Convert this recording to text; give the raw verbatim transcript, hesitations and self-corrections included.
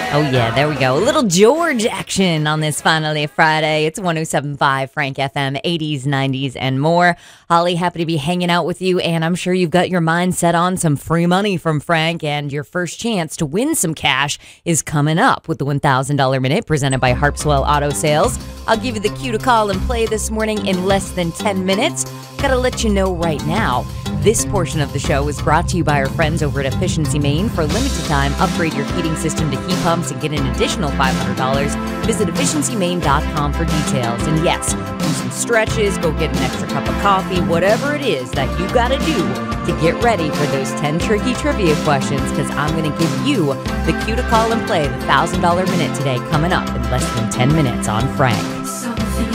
Oh, yeah, there we go. A little George action on this finally Friday. It's one oh seven point five Frank F M, eighties, nineties, and more. Holly, happy to be hanging out with you, and I'm sure you've got your mind set on some free money from Frank, and your first chance to win some cash is coming up with the one thousand dollars Minute presented by Harpswell Auto Sales. I'll give you the cue to call and play this morning in less than ten minutes. Gotta let you know right now, this portion of the show is brought to you by our friends over at Efficiency Maine. For a limited time, upgrade your heating system to heat pumps and get an additional five hundred dollars. Visit efficiency maine dot com for details. And yes, do some stretches, go get an extra cup of coffee, whatever it is that you gotta do to get ready for those ten tricky trivia questions, because I'm going to give you the cue to call and play the one thousand dollars Minute today, coming up in less than ten minutes on Frank.